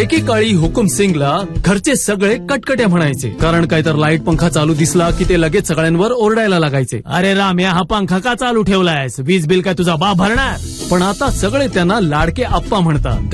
एकेकाळी हुकुम सिंगला घरचे सगळे कटकट्या म्हणायचे, कारण काय तर लाईट पंखा चालू दिसला की ते लगेच सगळ्यांवर ओरडायला लागायचे, अरे राम्या हा पंखा का चालू ठेवलायस, वीज बिल काय तुझा बाप भरणार. पण आता सगळे त्यांना लाडके आप्पा म्हणतात.